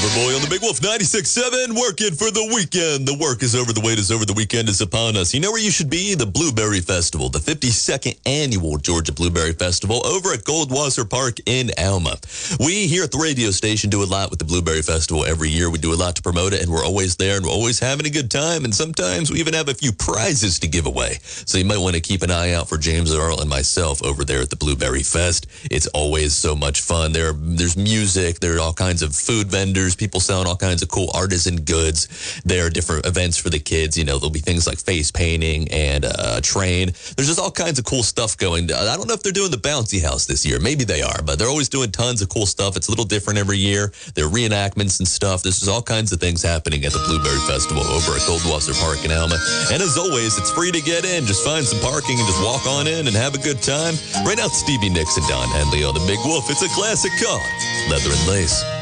Loverboy on the Big Wolf 96.7, working for the weekend. The work is over, the wait is over, the weekend is upon us. You know where you should be? The Blueberry Festival, the 52nd annual Georgia Blueberry Festival over at Goldwasser Park in Alma. We here at the radio station do a lot with the Blueberry Festival every year. We do a lot to promote it, and we're always there, and we're always having a good time, and sometimes we even have a few prizes to give away. So you might want to keep an eye out for James Earl and myself over there at the Blueberry Fest. It's always so much fun. There's music, there are all kinds of food vendors, people selling all kinds of cool artisan goods. There are different events for the kids. You know, there'll be things like face painting and a train. There's just all kinds of cool stuff going. I don't know if they're doing the bouncy house this year. Maybe they are, but they're always doing tons of cool stuff. It's a little different every year. There are reenactments and stuff. There's all kinds of things happening at the Blueberry Festival over at Goldwasser Park in Alma. And as always, it's free to get in. Just find some parking and just walk on in and have a good time. Right now, it's Stevie Nicks and Don Henley on the Big Wolf. It's a classic call, Leather and Lace.